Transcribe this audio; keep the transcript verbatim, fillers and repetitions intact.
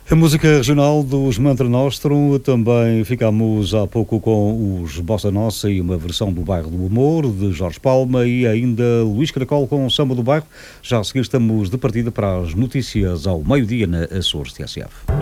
A música regional dos Mantra Nostrum, também ficámos há pouco com os Bossa Nossa e uma versão do Bairro do Amor, de Jorge Palma, e ainda Luís Caracol com o Samba do Bairro. Já a seguir estamos de partida para as notícias ao meio-dia na Açores T S F.